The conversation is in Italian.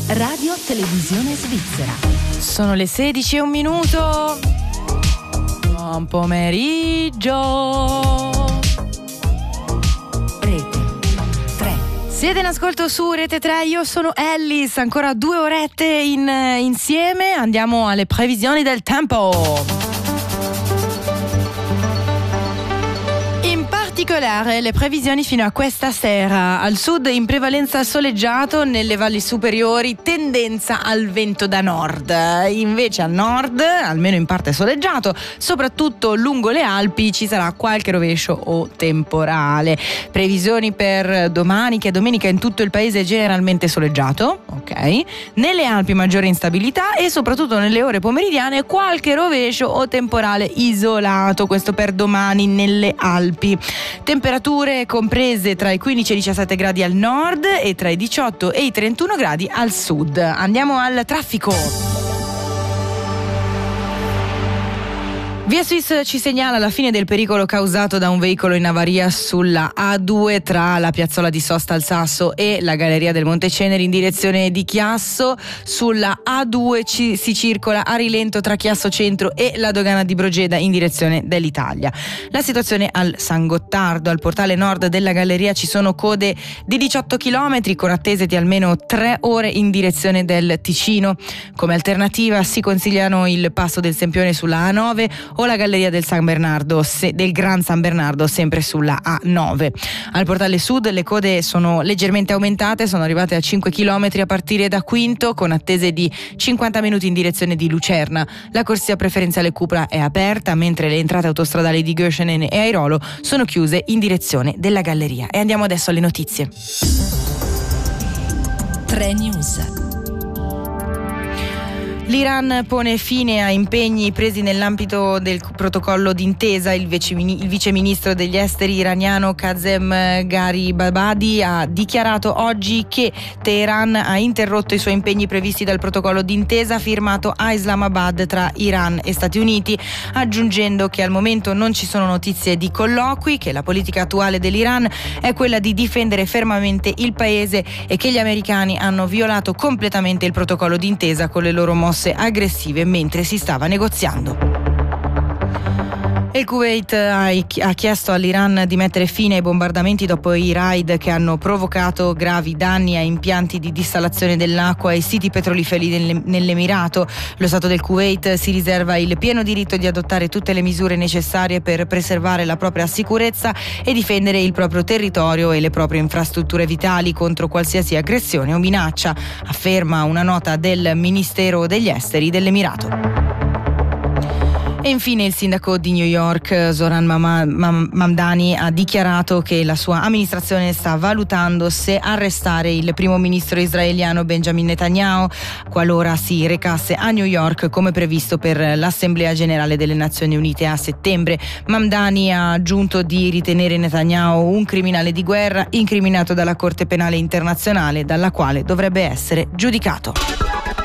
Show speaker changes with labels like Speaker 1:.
Speaker 1: Radio Televisione Svizzera.
Speaker 2: Sono le 16:01. Buon pomeriggio.
Speaker 1: Rete 3.
Speaker 2: Siete in ascolto su Rete 3, io sono Ellis, ancora 2 orette insieme, andiamo alle previsioni del tempo. Le previsioni fino a questa sera: al sud in prevalenza soleggiato, nelle valli superiori tendenza al vento da nord, invece al nord almeno in parte soleggiato, soprattutto lungo le Alpi ci sarà qualche rovescio o temporale. Previsioni per domani, che è domenica in tutto il paese generalmente soleggiato, ok, nelle Alpi maggiore instabilità e soprattutto nelle ore pomeridiane qualche rovescio o temporale isolato, questo per domani nelle Alpi. Temperature comprese tra i 15 e i 17 gradi al nord e tra i 18 e i 31 gradi al sud. Andiamo al traffico. Via Swiss ci segnala la fine del pericolo causato da un veicolo in avaria sulla A2 tra la piazzola di Sosta al Sasso e la Galleria del Monte Ceneri in direzione di Chiasso. Sulla A2 si circola a rilento tra Chiasso Centro e la dogana di Brogeda in direzione dell'Italia. La situazione al San Gottardo, al portale nord della Galleria ci sono code di 18 km con attese di almeno 3 ore in direzione del Ticino. Come alternativa si consigliano il passo del Sempione sulla A9 o la Galleria del San Bernardo, del Gran San Bernardo, sempre sulla A9. Al portale sud le code sono leggermente aumentate, sono arrivate a 5 km a partire da Quinto, con attese di 50 minuti in direzione di Lucerna. La corsia preferenziale Cupra è aperta, mentre le entrate autostradali di Göschenen e Airolo sono chiuse in direzione della Galleria. E andiamo adesso alle notizie.
Speaker 1: 3 News.
Speaker 2: L'Iran pone fine a impegni presi nell'ambito del protocollo d'intesa. Il viceministro degli esteri iraniano Kazem Garibabadi ha dichiarato oggi che Teheran ha interrotto i suoi impegni previsti dal protocollo d'intesa firmato a Islamabad tra Iran e Stati Uniti, aggiungendo che al momento non ci sono notizie di colloqui, che la politica attuale dell'Iran è quella di difendere fermamente il paese e che gli americani hanno violato completamente il protocollo d'intesa con le loro mosse aggressive mentre si stava negoziando. Il Kuwait ha chiesto all'Iran di mettere fine ai bombardamenti dopo i raid che hanno provocato gravi danni a impianti di distillazione dell'acqua e siti petroliferi nell'Emirato. Lo Stato del Kuwait si riserva il pieno diritto di adottare tutte le misure necessarie per preservare la propria sicurezza e difendere il proprio territorio e le proprie infrastrutture vitali contro qualsiasi aggressione o minaccia, afferma una nota del Ministero degli Esteri dell'Emirato. E infine il sindaco di New York, Zoran Mamdani, ha dichiarato che la sua amministrazione sta valutando se arrestare il primo ministro israeliano Benjamin Netanyahu qualora si recasse a New York come previsto per l'Assemblea Generale delle Nazioni Unite a settembre. Mamdani ha aggiunto di ritenere Netanyahu un criminale di guerra incriminato dalla Corte Penale Internazionale, dalla quale dovrebbe essere giudicato.